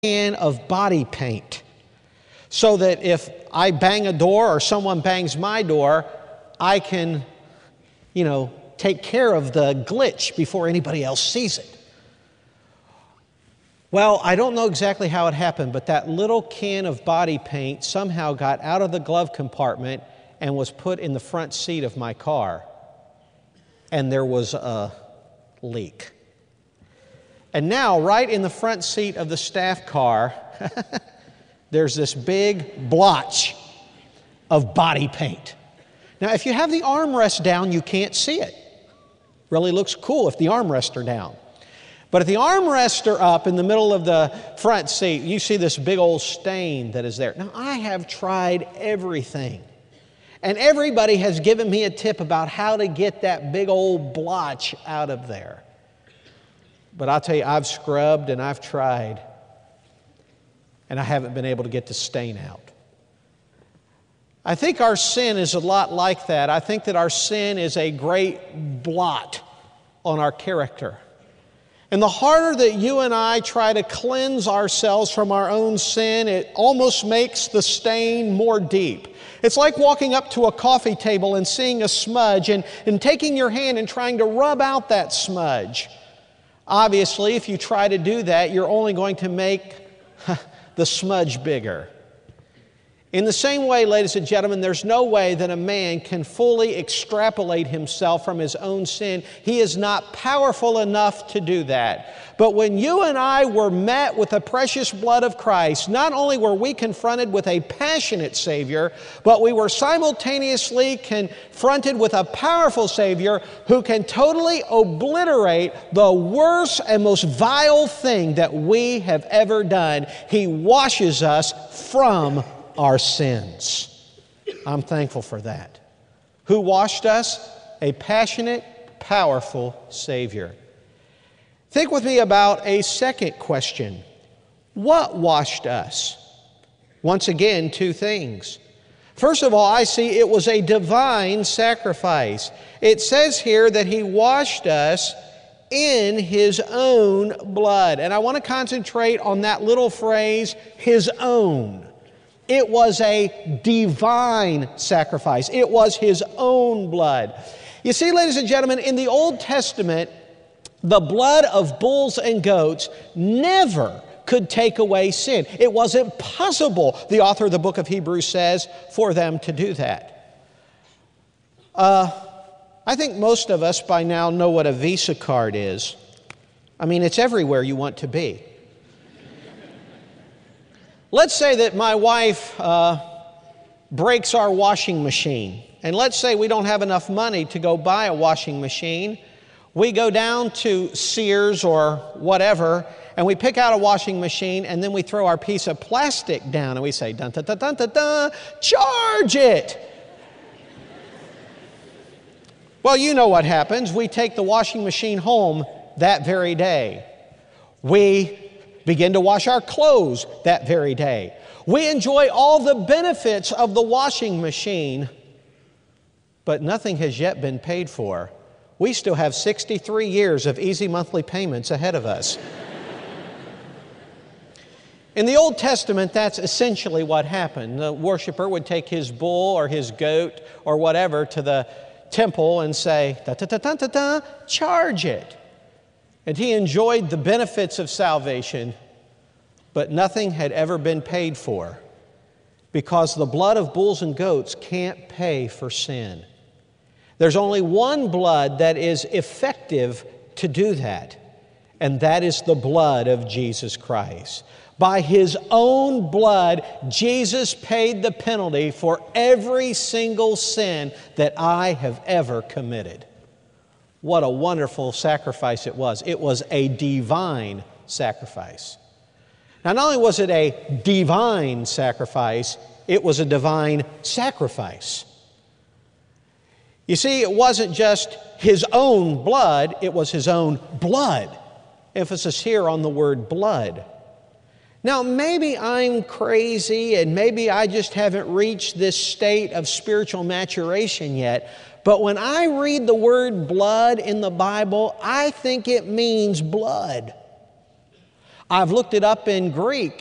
can of body paint so that if I bang a door or someone bangs my door, I can, take care of the glitch before anybody else sees it. Well, I don't know exactly how it happened, but that little can of body paint somehow got out of the glove compartment and was put in the front seat of my car. And there was a leak. And now, right in the front seat of the staff car, there's this big blotch of body paint. Now, if you have the armrest down, you can't see it. Really looks cool if the armrests are down. But if the armrests are up in the middle of the front seat, you see this big old stain that is there. Now, I have tried everything. And everybody has given me a tip about how to get that big old blotch out of there. But I'll tell you, I've scrubbed and I've tried, and I haven't been able to get the stain out. I think our sin is a lot like that. I think that our sin is a great blot on our character. And the harder that you and I try to cleanse ourselves from our own sin, it almost makes the stain more deep. It's like walking up to a coffee table and seeing a smudge and taking your hand and trying to rub out that smudge. Obviously, if you try to do that, you're only going to make the smudge bigger. In the same way, ladies and gentlemen, there's no way that a man can fully extrapolate himself from his own sin. He is not powerful enough to do that. But when you and I were met with the precious blood of Christ, not only were we confronted with a passionate Savior, but we were simultaneously confronted with a powerful Savior who can totally obliterate the worst and most vile thing that we have ever done. He washes us from our sins. I'm thankful for that. Who washed us? A passionate, powerful Savior. Think with me about a second question. What washed us? Once again, two things. First of all, I see it was a divine sacrifice. It says here that He washed us in His own blood. And I want to concentrate on that little phrase, His own. It was a divine sacrifice. It was His own blood. You see, ladies and gentlemen, in the Old Testament, the blood of bulls and goats never could take away sin. It was impossible, the author of the book of Hebrews says, for them to do that. I think most of us by now know what a Visa card is. I mean, it's everywhere you want to be. Let's say that my wife breaks our washing machine. And let's say we don't have enough money to go buy a washing machine. We go down to Sears or whatever, and we pick out a washing machine, and then we throw our piece of plastic down, and we say, dun, dun, dun, dun, dun, dun, charge it! Well, you know what happens. We take the washing machine home that very day. We begin to wash our clothes that very day. We enjoy all the benefits of the washing machine, but nothing has yet been paid for. We still have 63 years of easy monthly payments ahead of us. In the Old Testament, that's essentially what happened. The worshiper would take his bull or his goat or whatever to the temple and say, da, da, da, da, da, da, charge it. And he enjoyed the benefits of salvation, but nothing had ever been paid for because the blood of bulls and goats can't pay for sin. There's only one blood that is effective to do that, and that is the blood of Jesus Christ. By His own blood, Jesus paid the penalty for every single sin that I have ever committed. What a wonderful sacrifice it was. It was a divine sacrifice. Now, not only was it a divine sacrifice, it was a divine sacrifice. You see, it wasn't just His own blood, it was His own blood. Emphasis here on the word blood. Now, maybe I'm crazy and maybe I just haven't reached this state of spiritual maturation yet, but when I read the word blood in the Bible, I think it means blood. I've looked it up in Greek,